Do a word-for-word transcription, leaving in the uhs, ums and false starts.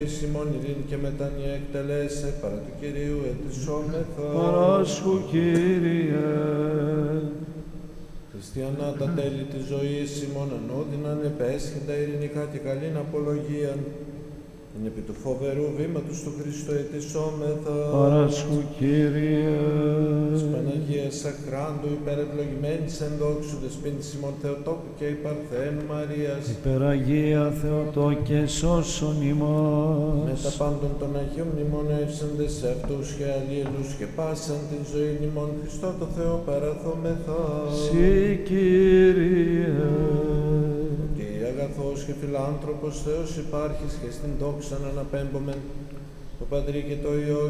Σιμών ειρήνη και μετάνοια εκτελέσε, παρά του Κυρίου ετισόμεθα. Παράσχου, Κύριε. Χριστιανά τα τέλη της ζωής ημών ανώδυναν επέσχεντα ειρηνικά και καλήν απολογίαν. Εν επί του φοβερού βήματος του Χριστού ετισόμεθα. Παράσχου, Κύριε. Της Παναγίας Σαχράντου υπερευλογημένης εν δόξου δεσπίνης ημών Θεοτόκου και η Παρθένου Μαρίας. Υπεραγία Θεοτόκε σώσον ημάς. Με τα πάντων των Αγίων μνημονεύσαντες σε αυτούς και αλλήλους και πάσαν την ζωή ημών Χριστό το Θεό παραθόμεθα. Συ, Κύριε. Ότι αγαθός και φιλάνθρωπος Θεός υπάρχεις και στην δόξαν αναπέμπομεν το Πατρί και το Υιό